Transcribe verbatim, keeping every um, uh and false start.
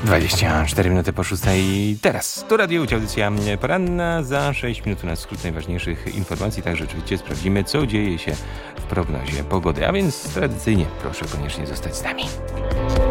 dwadzieścia cztery minuty po szóstej. Teraz to Radio Łódź, audycja poranna. Za sześć minut na skrót najważniejszych informacji. Także oczywiście sprawdzimy, co dzieje się w prognozie pogody. A więc tradycyjnie proszę koniecznie zostać z nami.